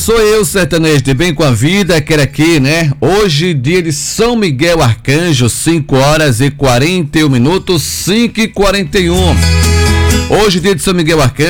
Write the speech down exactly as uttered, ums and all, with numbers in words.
Sou eu, sertanejo de bem com a vida, quero aqui, né? Hoje, dia de São Miguel Arcanjo, cinco horas e quarenta e um minutos, cinco e quarenta e um. Hoje, dia de São Miguel Arcanjo.